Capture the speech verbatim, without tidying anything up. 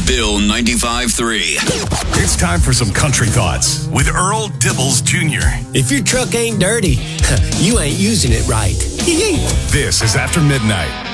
Bill ninety-five three. It's time for some country thoughts with Earl Dibbles Junior If your truck ain't dirty, you ain't using it right. This is After Midnight.